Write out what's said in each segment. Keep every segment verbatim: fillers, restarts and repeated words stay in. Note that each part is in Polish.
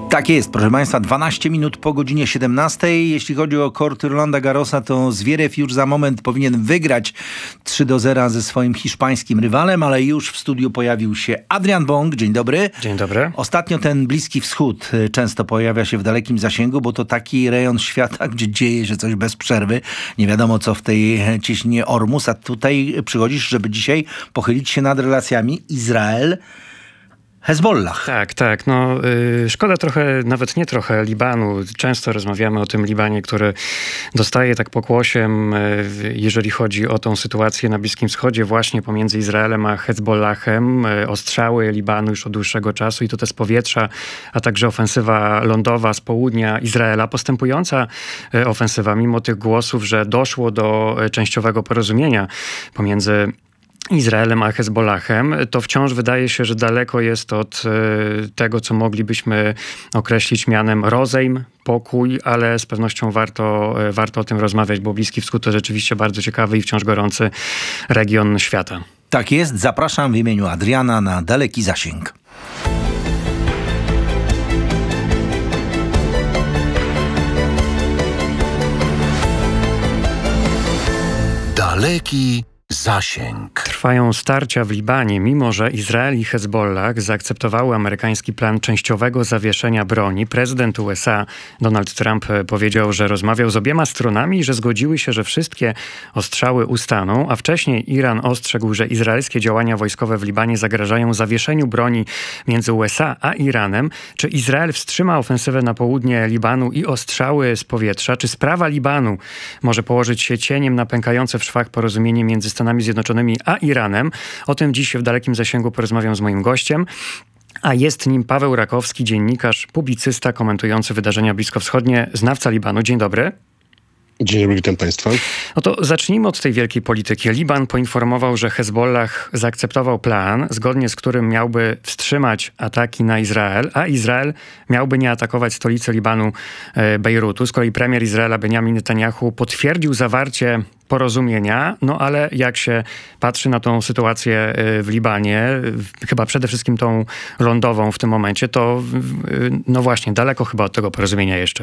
Tak jest, proszę Państwa, dwanaście minut po godzinie siedemnastej. Jeśli chodzi o korty Rolanda Garrosa, to Zwierew już za moment powinien wygrać trzy do zera ze swoim hiszpańskim rywalem, ale już w studiu pojawił się Adrian Bąk. Dzień dobry. Dzień dobry. Ostatnio ten Bliski Wschód często pojawia się w dalekim zasięgu, bo to taki rejon świata, gdzie dzieje się coś bez przerwy. Nie wiadomo, co w tej cieśninie Ormus, a tutaj przychodzisz, żeby dzisiaj pochylić się nad relacjami Izrael Hezbollah. Tak, tak. No, yy, szkoda trochę, nawet nie trochę Libanu. Często rozmawiamy o tym Libanie, który dostaje tak pokłosiem, yy, jeżeli chodzi o tą sytuację na Bliskim Wschodzie, właśnie pomiędzy Izraelem a Hezbollahem. Yy, ostrzały Libanu już od dłuższego czasu i to te z powietrza, a także ofensywa lądowa z południa Izraela. Postępująca yy, ofensywa, mimo tych głosów, że doszło do yy, częściowego porozumienia pomiędzy Izraelem a Hezbollahem, to wciąż wydaje się, że daleko jest od y, tego, co moglibyśmy określić mianem rozejm, pokój, ale z pewnością warto, y, warto o tym rozmawiać, bo Bliski Wschód to rzeczywiście bardzo ciekawy i wciąż gorący region świata. Tak jest, zapraszam w imieniu Adriana na daleki zasięg. Daleki zasięg. Trwają starcia w Libanie, mimo że Izrael i Hezbollah zaakceptowały amerykański plan częściowego zawieszenia broni. Prezydent U S A Donald Trump powiedział, że rozmawiał z obiema stronami i że zgodziły się, że wszystkie ostrzały ustaną, a wcześniej Iran ostrzegł, że izraelskie działania wojskowe w Libanie zagrażają zawieszeniu broni między U S A a Iranem. Czy Izrael wstrzyma ofensywę na południe Libanu i ostrzały z powietrza? Czy sprawa Libanu może położyć się cieniem na pękające w szwach porozumienie między Stanami Zjednoczonymi a Iranem? O tym dziś w dalekim zasięgu porozmawiam z moim gościem. A jest nim Paweł Rakowski, dziennikarz, publicysta komentujący wydarzenia bliskowschodnie, znawca Libanu. Dzień dobry. Dzień dobry, witam Państwa. No to zacznijmy od tej wielkiej polityki. Liban poinformował, że Hezbollah zaakceptował plan, zgodnie z którym miałby wstrzymać ataki na Izrael, a Izrael miałby nie atakować stolicy Libanu, e, Bejrutu. Z kolei premier Izraela Benjamin Netanyahu potwierdził zawarcie porozumienia, no ale jak się patrzy na tą sytuację w Libanie, chyba przede wszystkim tą lądową w tym momencie, to no właśnie, daleko chyba od tego porozumienia jeszcze.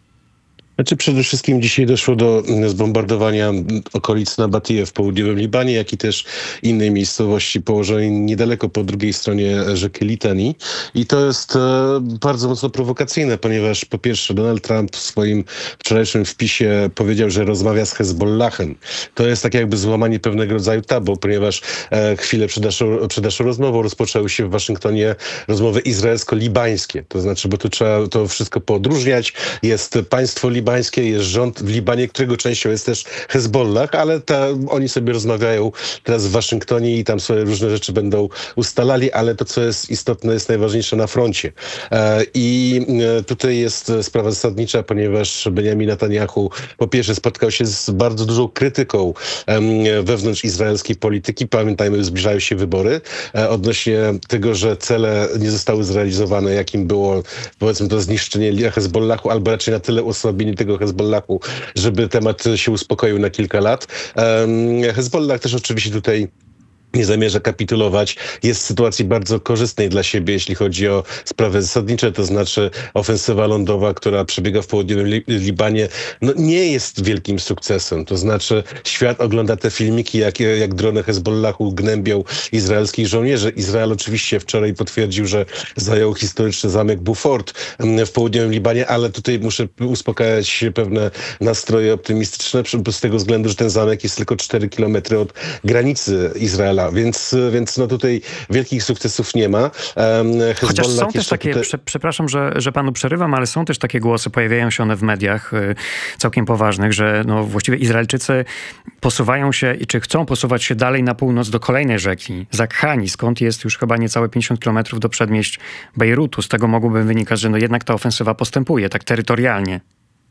Znaczy przede wszystkim dzisiaj doszło do zbombardowania okolic Nabatije w południowym Libanie, jak i też innej miejscowości położonej niedaleko po drugiej stronie rzeki Litani. I to jest e, bardzo mocno prowokacyjne, ponieważ po pierwsze Donald Trump w swoim wczorajszym wpisie powiedział, że rozmawia z Hezbollahem. To jest tak jakby złamanie pewnego rodzaju tabu, ponieważ e, chwilę przed naszą, przed naszą rozmową rozpoczęły się w Waszyngtonie rozmowy izraelsko-libańskie. To znaczy, bo tu trzeba to wszystko poodróżniać. Jest państwo libańskie, jest rząd w Libanie, którego częścią jest też Hezbollah, ale ta, oni sobie rozmawiają teraz w Waszyngtonie i tam sobie różne rzeczy będą ustalali, ale to, co jest istotne, jest najważniejsze na froncie. E, I tutaj jest sprawa zasadnicza, ponieważ Benjamin Netanyahu po pierwsze spotkał się z bardzo dużą krytyką e, wewnątrz izraelskiej polityki. Pamiętajmy, zbliżają się wybory e, odnośnie tego, że cele nie zostały zrealizowane, jakim było, powiedzmy, to zniszczenie Hezbollahu, albo raczej na tyle osłabienie tego Hezbollahu, żeby temat się uspokoił na kilka lat. Hezbollah też oczywiście tutaj nie zamierza kapitulować. Jest w sytuacji bardzo korzystnej dla siebie, jeśli chodzi o sprawy zasadnicze, to znaczy ofensywa lądowa, która przebiega w południowym Li- Libanie, no nie jest wielkim sukcesem. To znaczy świat ogląda te filmiki, jak, jak drony Hezbollahu gnębią izraelskich żołnierzy. Izrael oczywiście wczoraj potwierdził, że zajął historyczny zamek Beaufort w południowym Libanie, ale tutaj muszę uspokajać pewne nastroje optymistyczne z tego względu, że ten zamek jest tylko cztery kilometry od granicy Izraela. Więc, więc no tutaj wielkich sukcesów nie ma. Hezbollah Chociaż są też takie, tutaj... prze, przepraszam, że, że panu przerywam, ale są też takie głosy, pojawiają się one w mediach y, całkiem poważnych, że no właściwie Izraelczycy posuwają się, czy chcą posuwać się dalej na północ do kolejnej rzeki, Zakhani, skąd jest już chyba niecałe pięćdziesiąt kilometrów do przedmieść Bejrutu. Z tego mogłoby wynikać, że no jednak ta ofensywa postępuje tak terytorialnie.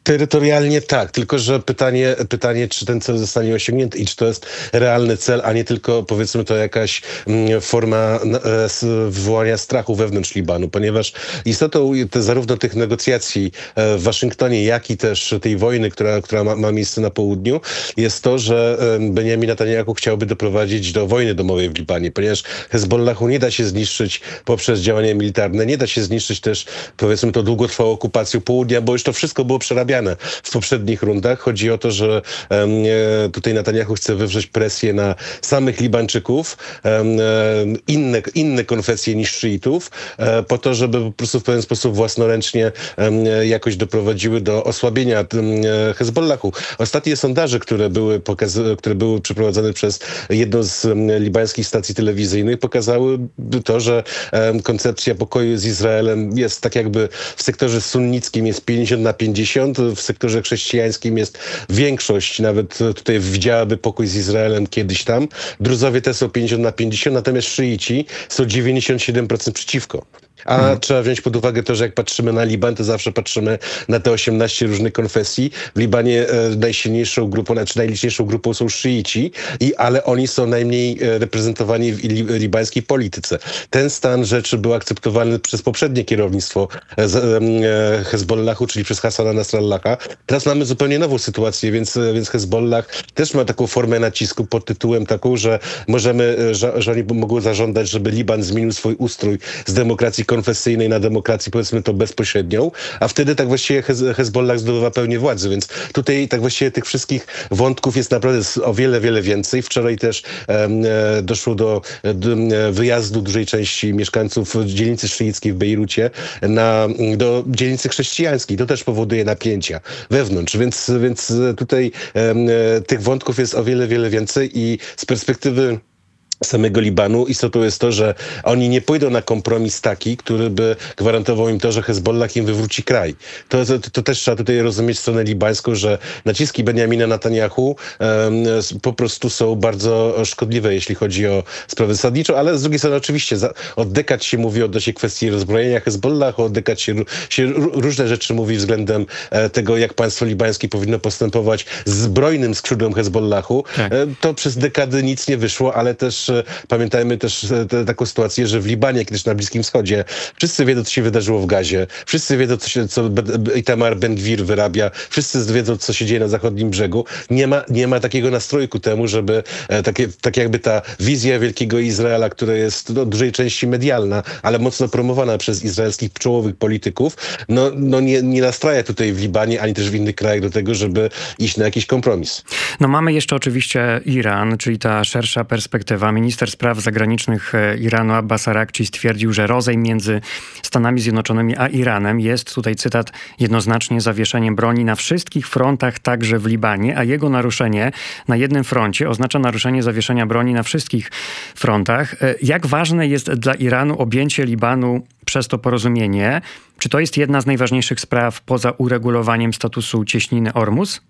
Terytorialnie tak, tylko że pytanie, pytanie, czy ten cel zostanie osiągnięty i czy to jest realny cel, a nie tylko, powiedzmy, to jakaś mm, forma e, s- wywołania strachu wewnątrz Libanu, ponieważ istotą te, zarówno tych negocjacji e, w Waszyngtonie, jak i też tej wojny, która, która ma, ma miejsce na południu, jest to, że e, Benjamin Netanyahu chciałby doprowadzić do wojny domowej w Libanie, ponieważ Hezbollahu nie da się zniszczyć poprzez działania militarne, nie da się zniszczyć też, powiedzmy, to długotrwałą okupacją południa, bo już to wszystko było przerabiane w poprzednich rundach. Chodzi o to, że em, e, tutaj Netanyahu chce wywrzeć presję na samych Libańczyków, em, e, inne, inne konfesje niż szyitów, e, po to, żeby po prostu w pewien sposób własnoręcznie em, e, jakoś doprowadziły do osłabienia em, e, Hezbollahu. Ostatnie sondaże, które były, pokaz- które były przeprowadzone przez jedną z em, libańskich stacji telewizyjnych, pokazały to, że em, koncepcja pokoju z Izraelem jest tak jakby w sektorze sunnickim jest pięćdziesiąt na pięćdziesiąt, w sektorze chrześcijańskim jest większość, nawet tutaj widziałaby pokój z Izraelem kiedyś tam. Druzowie też są pięćdziesiąt na pięćdziesiąt, natomiast szyici są dziewięćdziesiąt siedem procent przeciwko. A mhm. trzeba wziąć pod uwagę to, że jak patrzymy na Liban, to zawsze patrzymy na te osiemnaście różnych konfesji. W Libanie e, najsilniejszą grupą, znaczy najliczniejszą grupą są szyici, i, ale oni są najmniej e, reprezentowani w li, libańskiej polityce. Ten stan rzeczy był akceptowany przez poprzednie kierownictwo e, z, e, Hezbollahu, czyli przez Hassana Nasrallaha. Teraz mamy zupełnie nową sytuację, więc, więc Hezbollah też ma taką formę nacisku pod tytułem taką, że możemy, że, że oni mogą zażądać, żeby Liban zmienił swój ustrój z demokracji konfesyjnej na demokracji, powiedzmy to bezpośrednią, a wtedy tak właściwie Hez- Hezbollah zdobywa pełnię władzy, więc tutaj tak właściwie tych wszystkich wątków jest naprawdę o wiele, wiele więcej. Wczoraj też em, e, doszło do, do wyjazdu dużej części mieszkańców dzielnicy szyickiej w Bejrucie na, do dzielnicy chrześcijańskiej. To też powoduje napięcia wewnątrz, więc, więc tutaj em, e, tych wątków jest o wiele, wiele więcej i z perspektywy samego Libanu istotą jest to, że oni nie pójdą na kompromis taki, który by gwarantował im to, że Hezbollah im wywróci kraj. To, to, to też trzeba tutaj rozumieć stronę libańską, że naciski Benjamina Netanyahu um, po prostu są bardzo szkodliwe, jeśli chodzi o sprawę zasadniczą, ale z drugiej strony oczywiście za, od dekad się mówi odnośnie kwestii rozbrojenia Hezbollahu, od dekad się, się różne rzeczy mówi względem e, tego, jak państwo libańskie powinno postępować z zbrojnym skrzydłem Hezbollahu. Tak. E, to przez dekady nic nie wyszło, ale też pamiętajmy też te, taką sytuację, że w Libanie, jak też na Bliskim Wschodzie, wszyscy wiedzą, co się wydarzyło w Gazie, wszyscy wiedzą, co, się, co Itamar Ben-Gvir wyrabia, wszyscy wiedzą, co się dzieje na zachodnim brzegu. Nie ma, nie ma takiego nastroju ku temu, żeby e, takie, tak jakby ta wizja wielkiego Izraela, która jest no, dużej części medialna, ale mocno promowana przez izraelskich czołowych polityków, no, no nie, nie nastraja tutaj w Libanie, ani też w innych krajach do tego, żeby iść na jakiś kompromis. No mamy jeszcze oczywiście Iran, czyli ta szersza perspektywa. Minister spraw zagranicznych Iranu Abbas Araghchi stwierdził, że rozejm między Stanami Zjednoczonymi a Iranem jest, tutaj cytat, jednoznacznie zawieszeniem broni na wszystkich frontach, także w Libanie, a jego naruszenie na jednym froncie oznacza naruszenie zawieszenia broni na wszystkich frontach. Jak ważne jest dla Iranu objęcie Libanu przez to porozumienie? Czy to jest jedna z najważniejszych spraw poza uregulowaniem statusu cieśniny Ormus?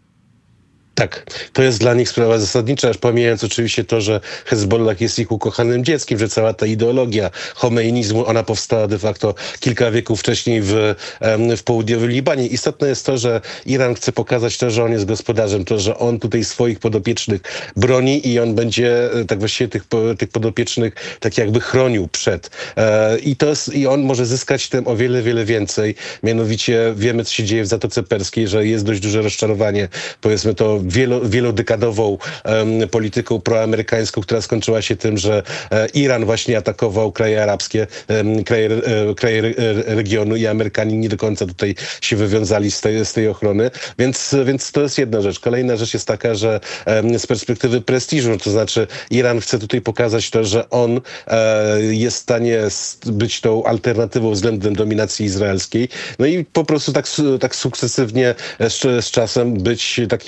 Tak, to jest dla nich sprawa zasadnicza, aż pomijając oczywiście to, że Hezbollah jest ich ukochanym dzieckiem, że cała ta ideologia chomeinizmu, ona powstała de facto kilka wieków wcześniej w, w południowym Libanie. Istotne jest to, że Iran chce pokazać to, że on jest gospodarzem, to, że on tutaj swoich podopiecznych broni i on będzie tak właściwie tych, tych podopiecznych tak jakby chronił przed. I, to jest, I on może zyskać tym o wiele, wiele więcej. Mianowicie wiemy, co się dzieje w Zatoce Perskiej, że jest dość duże rozczarowanie, powiedzmy to wielo, wielodekadową um, polityką proamerykańską, która skończyła się tym, że e, Iran właśnie atakował kraje arabskie, e, kraje, e, kraje e, regionu i Amerykanie nie do końca tutaj się wywiązali z tej, z tej ochrony. Więc, więc to jest jedna rzecz. Kolejna rzecz jest taka, że e, z perspektywy prestiżu, to znaczy Iran chce tutaj pokazać to, że on e, jest w stanie być tą alternatywą względem dominacji izraelskiej. No i po prostu tak, tak sukcesywnie z, z czasem być takim państwem,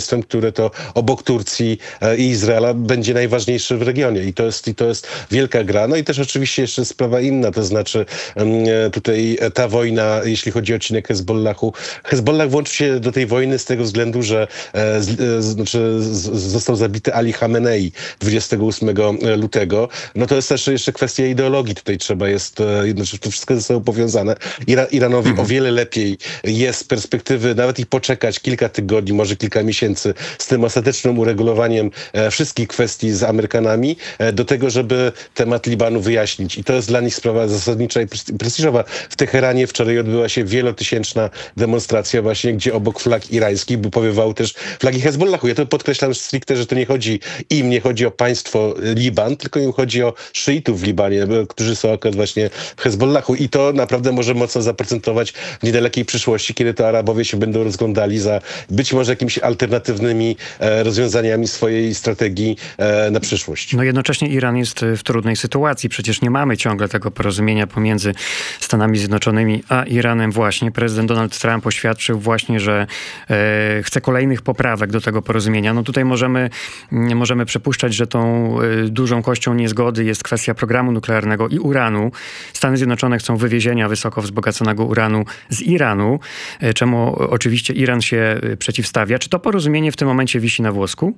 państwem, które to obok Turcji i Izraela będzie najważniejsze w regionie. I to jest, i to jest wielka gra. No i też oczywiście jeszcze sprawa inna, to znaczy tutaj ta wojna, jeśli chodzi o odcinek Hezbollahu. Hezbollah włączył się do tej wojny z tego względu, że e, z, znaczy, z, został zabity Ali Khamenei dwudziestego ósmego lutego. No to jest też jeszcze kwestia ideologii. Tutaj trzeba jest, e, znaczy to wszystko jest powiązane. Ira, Iranowi mhm. o wiele lepiej jest z perspektywy nawet i poczekać kilka tygodni, może kilka miesięcy z tym ostatecznym uregulowaniem e, wszystkich kwestii z Amerykanami e, do tego, żeby temat Libanu wyjaśnić. I to jest dla nich sprawa zasadnicza i prestiżowa. W Teheranie wczoraj odbyła się wielotysięczna demonstracja właśnie, gdzie obok flag irańskich by powiewały też flagi Hezbollahu. Ja to podkreślam stricte, że to nie chodzi im, nie chodzi o państwo Liban, tylko im chodzi o szyitów w Libanie, którzy są akurat właśnie w Hezbollahu. I to naprawdę może mocno zaprocentować w niedalekiej przyszłości, kiedy to Arabowie się będą rozglądali za być może jakimiś alternatywnymi e, rozwiązaniami swojej strategii e, na przyszłość. No jednocześnie Iran jest w trudnej sytuacji. Przecież nie mamy ciągle tego porozumienia pomiędzy Stanami Zjednoczonymi a Iranem właśnie. Prezydent Donald Trump oświadczył właśnie, że e, chce kolejnych poprawek do tego porozumienia. No tutaj możemy, możemy przypuszczać, że tą e, dużą kością niezgody jest kwestia programu nuklearnego i uranu. Stany Zjednoczone chcą wywiezienia wysoko wzbogaconego uranu z Iranu, e, czemu oczywiście Iran się przeciwstawia. Czy to porozumienie w tym momencie wisi na włosku?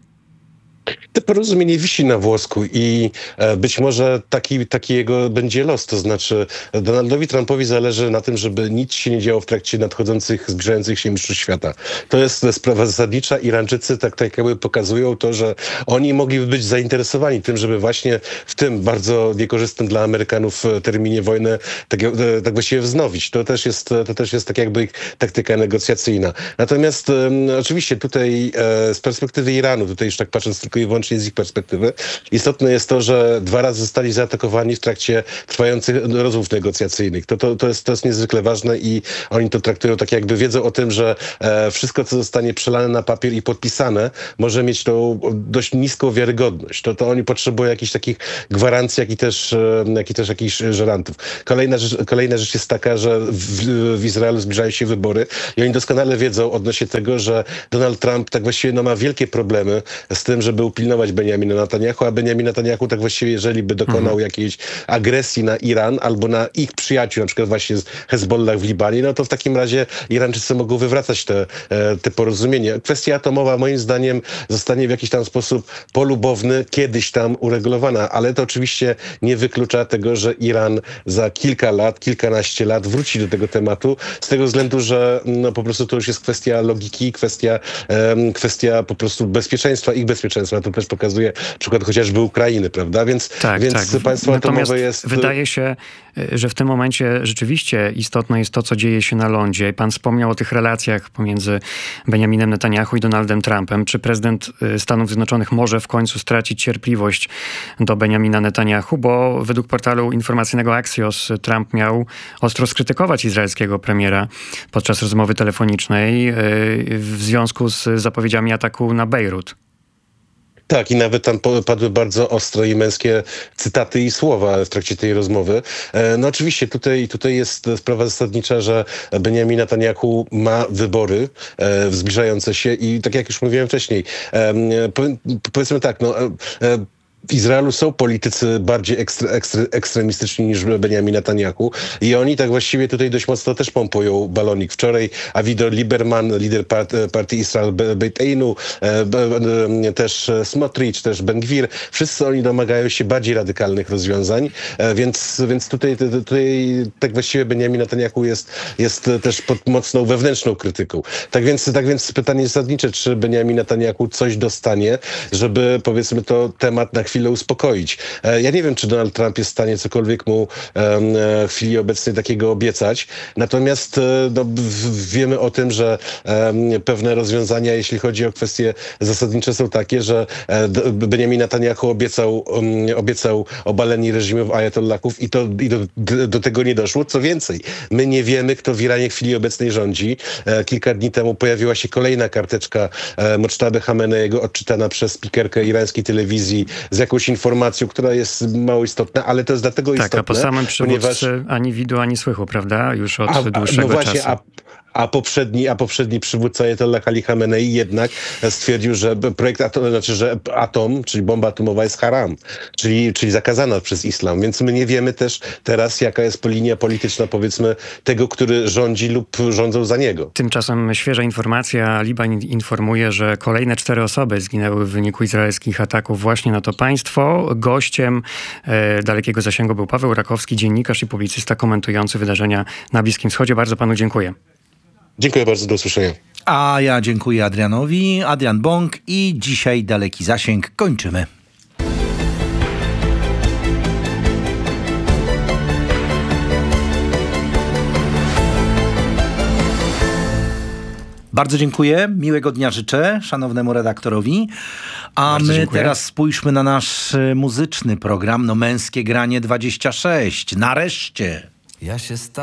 To porozumienie wisi na włosku i e, być może taki, taki jego będzie los. To znaczy Donaldowi Trumpowi zależy na tym, żeby nic się nie działo w trakcie nadchodzących, zbliżających się mistrzostw świata. To jest sprawa zasadnicza. Iranczycy tak, tak jakby pokazują to, że oni mogliby być zainteresowani tym, żeby właśnie w tym bardzo niekorzystnym dla Amerykanów terminie wojny tak, tak właściwie wznowić. To też jest, to też jest tak jakby ich taktyka negocjacyjna. Natomiast e, oczywiście tutaj e, z perspektywy Iranu, tutaj już tak patrząc tylko i wyłącznie z ich perspektywy, istotne jest to, że dwa razy zostali zaatakowani w trakcie trwających rozmów negocjacyjnych. To, to, to, jest, to jest niezwykle ważne i oni to traktują tak, jakby wiedzą o tym, że e, wszystko, co zostanie przelane na papier i podpisane, może mieć tą dość niską wiarygodność. To, to oni potrzebują jakichś takich gwarancji, jak i też, e, jak i też jakichś żerantów. Kolejna rzecz, kolejna rzecz jest taka, że w, w Izraelu zbliżają się wybory i oni doskonale wiedzą odnośnie tego, że Donald Trump tak właściwie no, ma wielkie problemy z tym, żeby upilnować Benjamina Netanyahu, a Benjamin Netanyahu tak właściwie, jeżeli by dokonał mhm. jakiejś agresji na Iran albo na ich przyjaciół, na przykład właśnie z Hezbollah w Libanie, no to w takim razie Irańczycy mogą wywracać te, te porozumienia. Kwestia atomowa moim zdaniem zostanie w jakiś tam sposób polubowny kiedyś tam uregulowana, ale to oczywiście nie wyklucza tego, że Iran za kilka lat, kilkanaście lat wróci do tego tematu z tego względu, że no po prostu to już jest kwestia logiki, kwestia, um, kwestia po prostu bezpieczeństwa, ich bezpieczeństwa. To też pokazuje przykład chociażby Ukrainy, prawda? Więc, tak, więc tak. państwo Natomiast atomowe jest... wydaje się, że w tym momencie rzeczywiście istotne jest to, co dzieje się na lądzie. Pan wspomniał o tych relacjach pomiędzy Benjaminem Netanyahu i Donaldem Trumpem. Czy prezydent Stanów Zjednoczonych może w końcu stracić cierpliwość do Benjamina Netanyahu? Bo według portalu informacyjnego Axios Trump miał ostro skrytykować izraelskiego premiera podczas rozmowy telefonicznej w związku z zapowiedziami ataku na Bejrut. Tak, i nawet tam padły bardzo ostre i męskie cytaty i słowa w trakcie tej rozmowy. No oczywiście tutaj, tutaj jest sprawa zasadnicza, że Benjamin Netanyahu ma wybory e, zbliżające się i tak jak już mówiłem wcześniej, e, powiedzmy tak, no e, w Izraelu są politycy bardziej ekstre, ekstre, ekstremistyczni niż Benjamin Netanyahu i oni tak właściwie tutaj dość mocno też pompują balonik. Wczoraj Avigdor Lieberman, lider part, partii Israel Beiteinu, e, też Smotrich, też Ben Gvir, wszyscy oni domagają się bardziej radykalnych rozwiązań, e, więc, więc tutaj, tutaj tak właściwie Benjamin Netanyahu jest, jest też pod mocną wewnętrzną krytyką. Tak więc, tak więc pytanie zasadnicze, czy Benjamin Netanyahu coś dostanie, żeby powiedzmy to temat na chwilę uspokoić. Ja nie wiem, czy Donald Trump jest w stanie cokolwiek mu w chwili obecnej takiego obiecać. Natomiast no, wiemy o tym, że pewne rozwiązania, jeśli chodzi o kwestie zasadnicze, są takie, że Benjamin Netanyahu obiecał, obiecał obalenie reżimów ajatollahów i, to, i do, do tego nie doszło. Co więcej, my nie wiemy, kto w Iranie w chwili obecnej rządzi. Kilka dni temu pojawiła się kolejna karteczka Moctaby Khameneiego odczytana przez spikerkę irańskiej telewizji z jakąś informacją, która jest mało istotna, ale to jest dlatego tak, istotne, a po samym przywódcy ponieważ... ani widu, ani słychu, prawda? Już od a, dłuższego no właśnie, czasu. A... a poprzedni, a poprzedni przywódca Ajatollah Ali Chamenei jednak stwierdził, że projekt atom, znaczy, że atom, czyli bomba atomowa jest haram, czyli, czyli zakazana przez islam. Więc my nie wiemy też teraz, jaka jest linia polityczna, powiedzmy, tego, który rządzi lub rządzą za niego. Tymczasem świeża informacja. Liban informuje, że kolejne cztery osoby zginęły w wyniku izraelskich ataków właśnie na to państwo. Gościem e, dalekiego zasięgu był Paweł Rakowski, dziennikarz i publicysta komentujący wydarzenia na Bliskim Wschodzie. Bardzo panu dziękuję. Dziękuję bardzo, do usłyszenia. A ja dziękuję Adrianowi, Adrian Bąk i dzisiaj Daleki Zasięg kończymy. Bardzo dziękuję, miłego dnia życzę szanownemu redaktorowi. A Bardzo my dziękuję. teraz spójrzmy na nasz y, muzyczny program, no Męskie Granie dwadzieścia sześć. Nareszcie! Ja się sta-